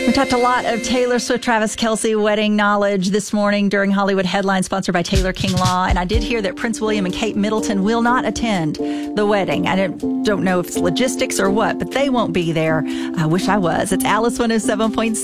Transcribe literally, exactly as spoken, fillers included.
We talked a lot of Taylor Swift, Travis Kelce wedding knowledge this morning during Hollywood Headlines, sponsored by Taylor King Law. And I did hear that Prince William and Kate Middleton will not attend the wedding. I don't, don't know if it's logistics or what, but they won't be there. I wish I was. It's Alice one oh seven point seven.